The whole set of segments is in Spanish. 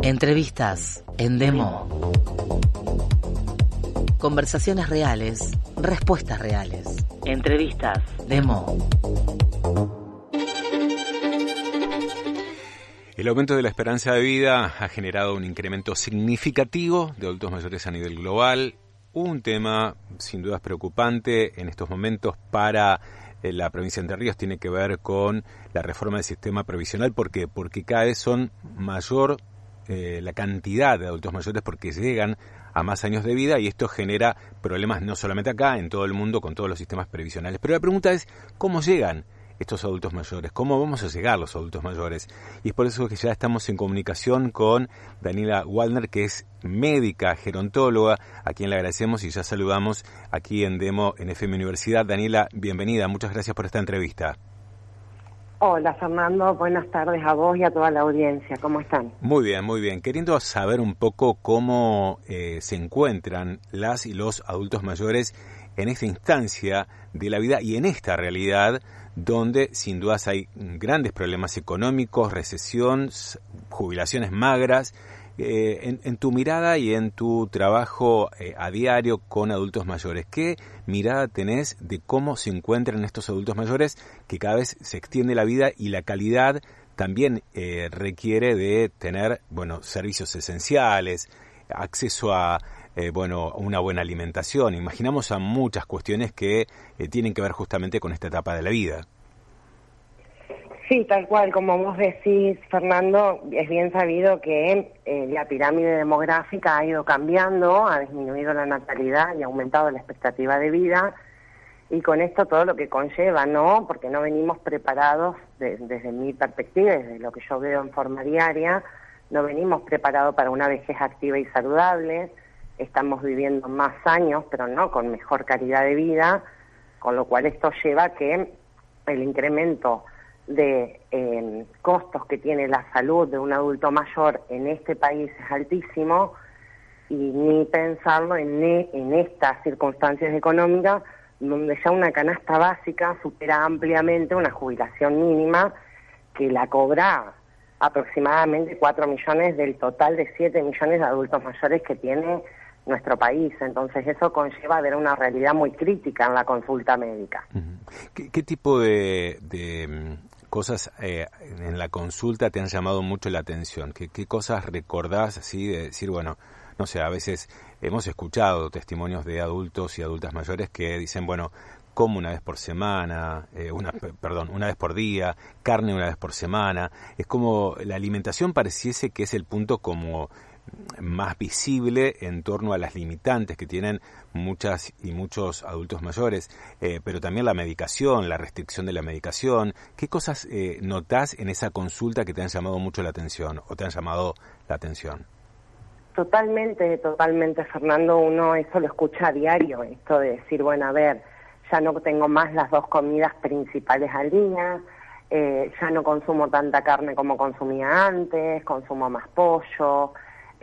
Entrevistas en Demo. Conversaciones reales, respuestas reales. Entrevistas Demo. El aumento de la esperanza de vida ha generado un incremento significativo de adultos mayores a nivel global. Un tema sin dudas preocupante en estos momentos para la provincia de Entre Ríos tiene que ver con la reforma del sistema previsional. ¿Por qué? Porque cada vez son mayor la cantidad de adultos mayores porque llegan a más años de vida y esto genera problemas no solamente acá, en todo el mundo con todos los sistemas previsionales. Pero la pregunta es, ¿cómo llegan estos adultos mayores? ¿Cómo vamos a llegar los adultos mayores? Y es por eso que ya estamos en comunicación con Daniela Waldner, que es médica gerontóloga, a quien le agradecemos y ya saludamos aquí en Demo en FM Universidad. Daniela, bienvenida, muchas gracias por esta entrevista. Hola Fernando, buenas tardes a vos y a toda la audiencia, ¿cómo están? Muy bien, muy bien. Queriendo saber un poco cómo se encuentran las y los adultos mayores en esta instancia de la vida y en esta realidad donde sin dudas hay grandes problemas económicos, recesión, jubilaciones magras. En tu mirada y en tu trabajo a diario con adultos mayores, ¿qué mirada tenés de cómo se encuentran estos adultos mayores que cada vez se extiende la vida y la calidad también requiere de tener servicios esenciales, acceso a una buena alimentación? Imaginamos a muchas cuestiones que tienen que ver justamente con esta etapa de la vida. Sí, tal cual, como vos decís, Fernando, es bien sabido que la pirámide demográfica ha ido cambiando, ha disminuido la natalidad y ha aumentado la expectativa de vida, y con esto todo lo que conlleva, ¿no? Porque no venimos preparados, desde mi perspectiva, desde lo que yo veo en forma diaria, no venimos preparados para una vejez activa y saludable, estamos viviendo más años, pero no con mejor calidad de vida, con lo cual esto lleva a que el incremento de costos que tiene la salud de un adulto mayor en este país es altísimo, y ni pensarlo en estas circunstancias económicas donde ya una canasta básica supera ampliamente una jubilación mínima que la cobra aproximadamente 4 millones del total de 7 millones de adultos mayores que tiene nuestro país. Entonces eso conlleva a ver una realidad muy crítica en la consulta médica. ¿Qué tipo de cosas en la consulta te han llamado mucho la atención? ¿Qué cosas recordás así de decir, no sé, a veces hemos escuchado testimonios de adultos y adultas mayores que dicen, como una vez por semana, una vez por día, carne una vez por semana? Es como la alimentación pareciese que es el punto como más visible en torno a las limitantes que tienen muchas y muchos adultos mayores, pero también la medicación, la restricción de la medicación. ¿Qué cosas notás en esa consulta que te han llamado mucho la atención o te han llamado la atención? Totalmente, Fernando, uno eso lo escucha a diario, esto de decir, ya no tengo más las 2 comidas principales al día, ya no consumo tanta carne como consumía antes, consumo más pollo,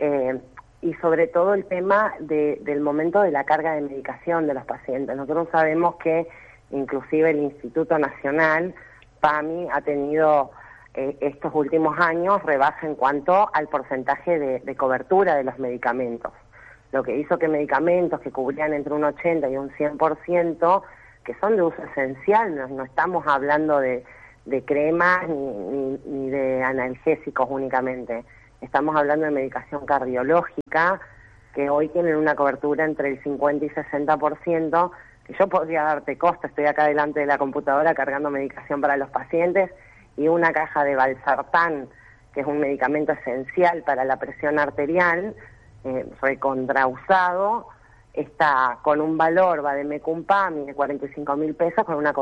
y sobre todo el tema del momento de la carga de medicación de los pacientes. Nosotros sabemos que inclusive el Instituto Nacional, PAMI, ha tenido estos últimos años rebaja en cuanto al porcentaje de cobertura de los medicamentos, lo que hizo que medicamentos que cubrían entre un 80 y un 100%, que son de uso esencial, no estamos hablando de cremas ni de analgésicos únicamente, estamos hablando de medicación cardiológica, que hoy tienen una cobertura entre el 50 y 60%, que yo podría darte costo, estoy acá delante de la computadora cargando medicación para los pacientes, y una caja de Valsartán, que es un medicamento esencial para la presión arterial, recontrausado, está con un valor, va de Mecumpami, de 45.000 pesos, con una